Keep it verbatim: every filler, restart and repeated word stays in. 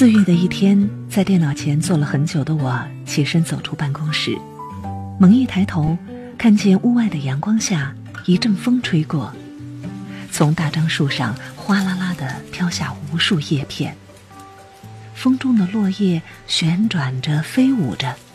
四月的一天，在电脑前坐了很久的我起身走出办公室，猛一抬头，看见屋外的阳光下一阵风吹过，从大樟树上哗啦啦地飘下无数叶片，风中的落叶旋转着飞舞着，